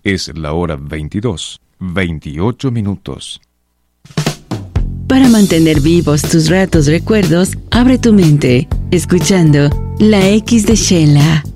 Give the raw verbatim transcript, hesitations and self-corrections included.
Es la hora veintidós, veintiocho minutos. Para mantener vivos tus ratos recuerdos, abre tu mente, escuchando La X de Sheila.